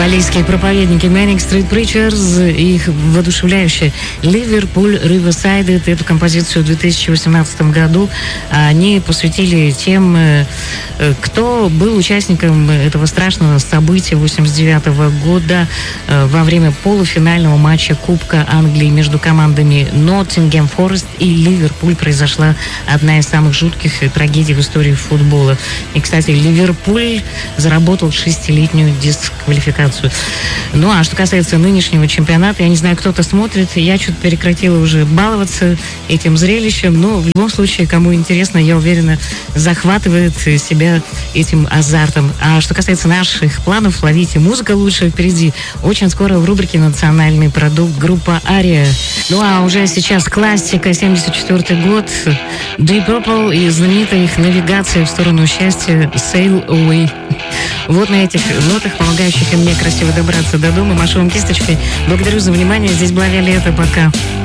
Австралийские проповедники Manic Street Preachers и их воодушевляющая Ливерпуль Riverside. Эту композицию в 2018 году они посвятили тем, кто был участником этого страшного события 89 года во время полуфинального матча Кубка Англии между командами Ноттингем Форест и Ливерпуль. Произошла одна из самых жутких трагедий в истории футбола. И, кстати, Ливерпуль заработал 6-летнюю дисквалификацию. Ну, а что касается нынешнего чемпионата, я не знаю, кто-то смотрит, я что-то прекратила уже баловаться этим зрелищем, но в любом случае, кому интересно, я уверена, захватывает себя этим азартом. А что касается наших планов, ловите музыка лучше впереди. Очень скоро в рубрике «Национальный продукт» группа «Ария». Ну, а уже сейчас классика, 74 год, Deep Purple и знаменитая их навигация в сторону счастья «Sail Away». Вот на этих нотах, помогающих мне красиво добраться до дома, машу вам кисточкой. Благодарю за внимание. Здесь была Виолетта. Пока.